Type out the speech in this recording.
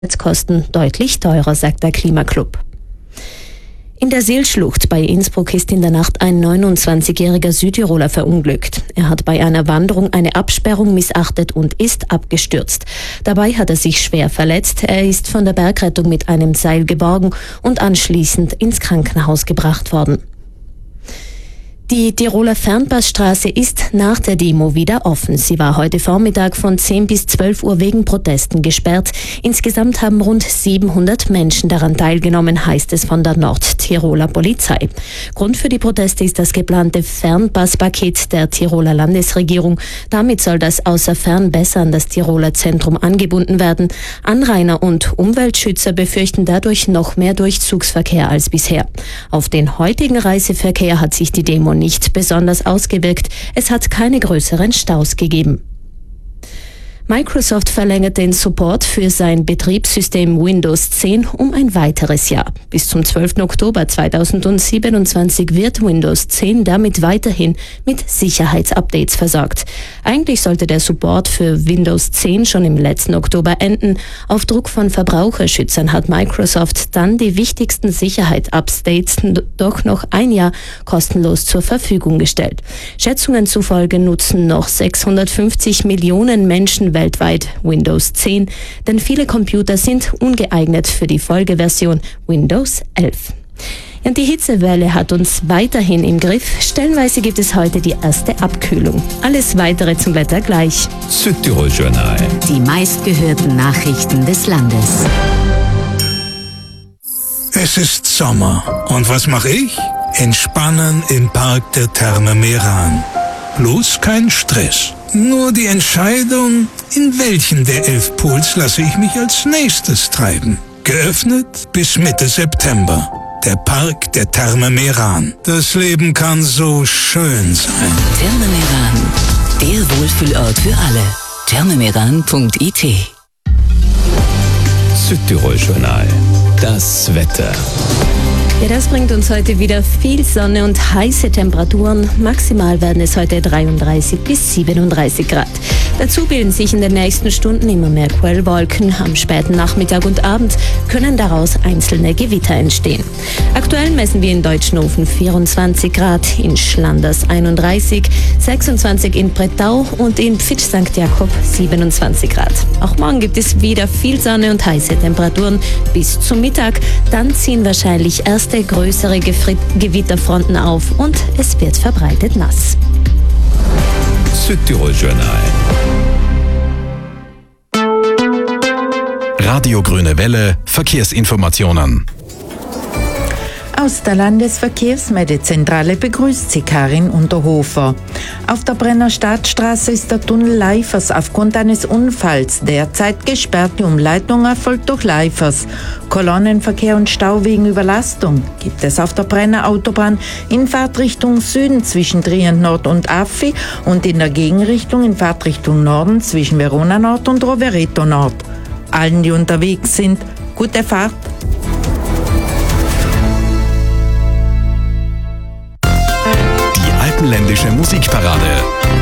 Kosten deutlich teurer, sagt der Klimaclub. In der Seelschlucht bei Innsbruck ist in der Nacht ein 29-jähriger Südtiroler verunglückt. Er hat bei einer Wanderung eine Absperrung missachtet und ist abgestürzt. Dabei hat er sich schwer verletzt. Er ist von der Bergrettung mit einem Seil geborgen und anschließend ins Krankenhaus gebracht worden. Die Tiroler Fernpassstraße ist nach der Demo wieder offen. Sie war heute Vormittag von 10 bis 12 Uhr wegen Protesten gesperrt. Insgesamt haben rund 700 Menschen daran teilgenommen, heißt es von der Nordtiroler Polizei. Grund für die Proteste ist das geplante Fernpasspaket der Tiroler Landesregierung. Damit soll das Außerfern besser an das Tiroler Zentrum angebunden werden. Anrainer und Umweltschützer befürchten dadurch noch mehr Durchzugsverkehr als bisher. Auf den heutigen Reiseverkehr hat sich die Demo nicht besonders ausgewirkt. Es hat keine größeren Staus gegeben. Microsoft verlängert den Support für sein Betriebssystem Windows 10 um ein weiteres Jahr. Bis zum 12. Oktober 2027 wird Windows 10 damit weiterhin mit Sicherheitsupdates versorgt. Eigentlich sollte der Support für Windows 10 schon im letzten Oktober enden. Auf Druck von Verbraucherschützern hat Microsoft dann die wichtigsten Sicherheitsupdates doch noch ein Jahr kostenlos zur Verfügung gestellt. Schätzungen zufolge nutzen noch 650 Millionen Menschen weltweit Windows 10, denn viele Computer sind ungeeignet für die Folgeversion Windows 11. Und die Hitzewelle hat uns weiterhin im Griff. Stellenweise gibt es heute die erste Abkühlung. Alles Weitere zum Wetter gleich. Südtirol Journal. Die meistgehörten Nachrichten des Landes. Es ist Sommer. Und was mache ich? Entspannen im Park der Therme Meran. Bloß kein Stress. Nur die Entscheidung, in welchen der 11 Pools lasse ich mich als nächstes treiben. Geöffnet bis Mitte September. Der Park der Therme Meran. Das Leben kann so schön sein. Therme Meran, der Wohlfühlort für alle. thermemeran.it. Südtirol Journal. Das Wetter. Ja, das bringt uns heute wieder viel Sonne und heiße Temperaturen. Maximal werden es heute 33 bis 37 Grad. Dazu bilden sich in den nächsten Stunden immer mehr Quellwolken. Am späten Nachmittag und Abend können daraus einzelne Gewitter entstehen. Aktuell messen wir in Deutschnofen 24 Grad, in Schlanders 31, 26 in Brettau und in Pfitsch St. Jakob 27 Grad. Auch morgen gibt es wieder viel Sonne und heiße Temperaturen bis zum Mittag. Dann ziehen wahrscheinlich erste größere Gewitterfronten auf und es wird verbreitet nass. Südtirol Journal. Radio Grüne Welle, Verkehrsinformationen. Aus der Landesverkehrsmeldezentrale begrüßt sie Karin Unterhofer. Auf der Brenner Stadtstraße ist der Tunnel Leifers aufgrund eines Unfalls derzeit gesperrt. Die Umleitung erfolgt durch Leifers. Kolonnenverkehr und Stau wegen Überlastung gibt es auf der Brenner Autobahn in Fahrtrichtung Süden zwischen Trient Nord und Affi und in der Gegenrichtung in Fahrtrichtung Norden zwischen Verona Nord und Rovereto Nord. Allen, die unterwegs sind, gute Fahrt. Alpenländische Musikparade.